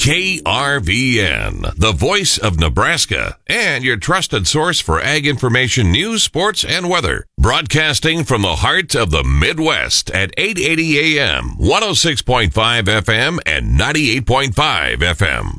KRVN, the voice of Nebraska, and your trusted source for ag information, news, sports, and weather. Broadcasting from the heart of the Midwest at 880 AM, 106.5 FM, and 98.5 FM.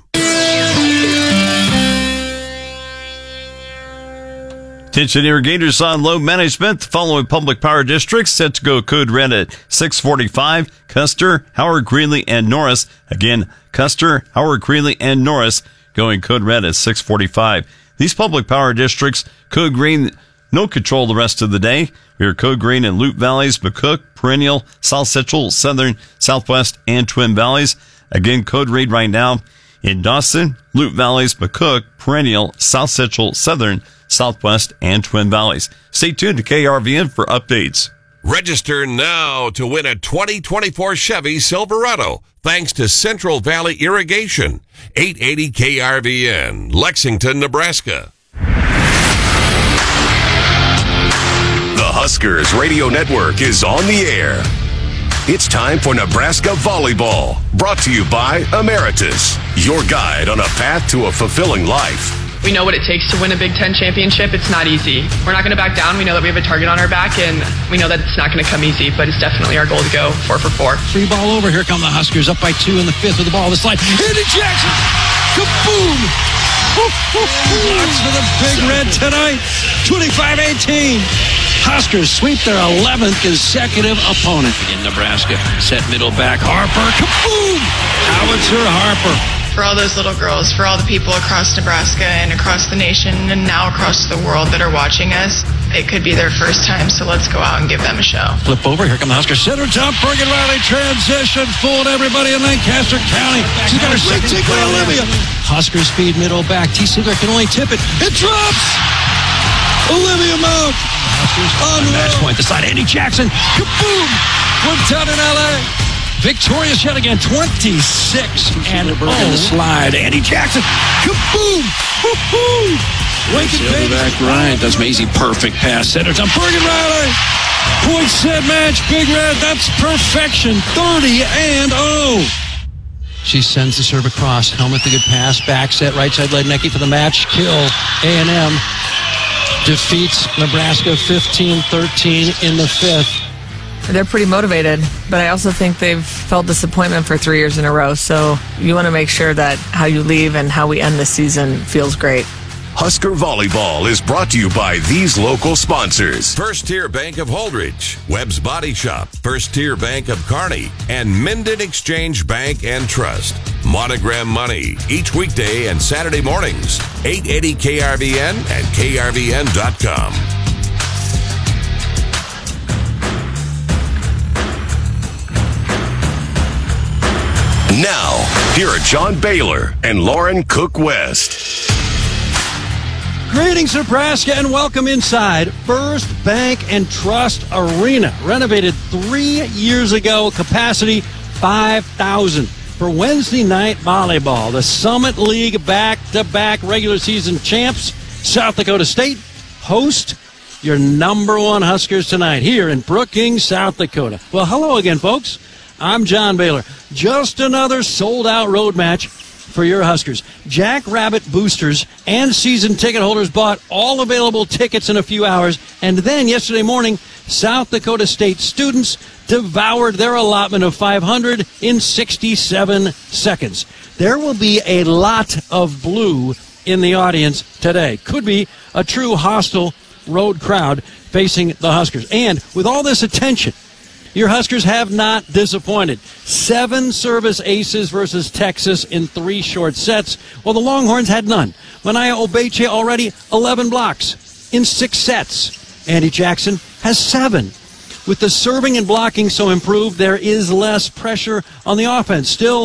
Attention irrigators on load management. The following public power districts set to go code red at 6:45. Custer, Howard, Greeley, and Norris. Again, Custer, Howard, Greeley, and Norris going code red at 6:45. These public power districts, code green, no control the rest of the day. We are code green in Loup Valleys, McCook, Perennial, South Central, Southern, Southwest, and Twin Valleys. Again, code red right now in Dawson, Loup Valleys, McCook, Perennial, South Central, Southern, Southwest, and Twin Valleys. Stay tuned to KRVN for updates. Register now to win a 2024 Chevy Silverado thanks to Central Valley Irrigation. 880 KRVN, Lexington, Nebraska. The Huskers Radio Network is on the air. It's time for Nebraska Volleyball, brought to you by Emeritus, your guide on a path to a fulfilling life. We know what it takes to win a Big Ten championship. It's not easy. We're not going to back down. We know that we have a target on our back, and we know that it's not going to come easy, but it's definitely our goal to go 4 for 4. Free ball over. Here come the Huskers, up by 2 in the 5th with the ball. The slide. Andy Jackson. Kaboom! Blocks for the Big Red tonight. 25-18. Huskers sweep their 11th consecutive opponent in Nebraska. Set middle back. Harper. Kaboom! Howitzer Harper. For all those little girls, for all the people across Nebraska and across the nation and now across the world that are watching us, it could be their first time, so let's go out and give them a show. Flip over. Here come the Huskers. Center top. Bergen Riley transition. Fooled everybody in Lancaster County. She's got her 6 by Olivia. Husker speed middle back. T. Sigler can only tip it. It drops! Olivia Mount. On match point. The side. Andy Jackson. Kaboom! One down in L.A. Victorious yet again, 26 and on the slide. Andy Jackson, kaboom! Woo-hoo! Lincoln Bates. Back Ryan does Maisie perfect pass. Center to Bergen Riley. Point set match, Big Red. That's perfection. 30-0. She sends the serve across. Helmet the good pass. Back set right side Lednicki for the match. Kill. A&M defeats Nebraska 15-13 in the 5th. They're pretty motivated, but I also think they've felt disappointment for 3 years in a row. So you want to make sure that how you leave and how we end the season feels great. Husker Volleyball is brought to you by these local sponsors. First Tier Bank of Holdridge, Webb's Body Shop, First Tier Bank of Kearney, and Minden Exchange Bank and Trust. Monogram Money, each weekday and Saturday mornings, 880 KRVN and KRVN.com. Now, here are John Baylor and Lauren Cook West. Greetings, Nebraska, and welcome inside First Bank and Trust Arena. Renovated 3 years ago, capacity 5,000 for Wednesday night volleyball. The Summit League back-to-back regular season champs, South Dakota State, host your number one Huskers tonight here in Brookings, South Dakota. Well, hello again, folks. I'm John Baylor. Just another sold-out road match for your Huskers. Jackrabbit boosters and season ticket holders bought all available tickets in a few hours, and then yesterday morning, South Dakota State students devoured their allotment of 500 in 67 seconds. There will be a lot of blue in the audience today. Could be a true hostile road crowd facing the Huskers. And with all this attention, your Huskers have not disappointed. 7 service aces versus Texas in 3 short sets, while the Longhorns had none. Mania Obeche already 11 blocks in 6 sets. Andy Jackson has 7. With the serving and blocking so improved, there is less pressure on the offense. Still,